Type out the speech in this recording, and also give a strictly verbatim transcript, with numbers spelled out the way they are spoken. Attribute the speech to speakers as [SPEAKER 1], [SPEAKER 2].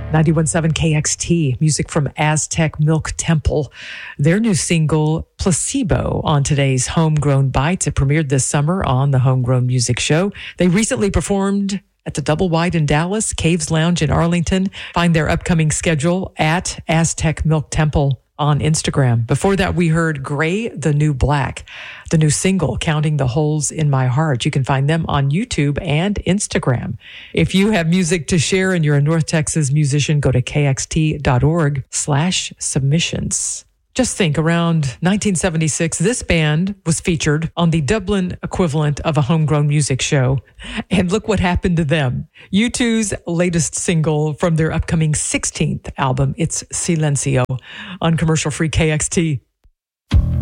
[SPEAKER 1] ninety-one point seven K X T, music from Aztec Milk Temple. Their new single, Placebo, on today's Homegrown Bites. It premiered this summer on the Homegrown Music Show. They recently performed at the Double Wide in Dallas, Caves Lounge in Arlington. Find their upcoming schedule at Aztec Milk Temple on Instagram. Before that, we heard Gray the New Black, the new single, Counting the Holes in My Heart. You can find them on YouTube and Instagram. If you have music to share and you're a North Texas musician, go to kxt.org slash submissions. Just think, around nineteen seventy-six, this band was featured on the Dublin equivalent of a Homegrown Music Show. And look what happened to them. U two's latest single from their upcoming sixteenth album, it's Silencio, on commercial-free K X T.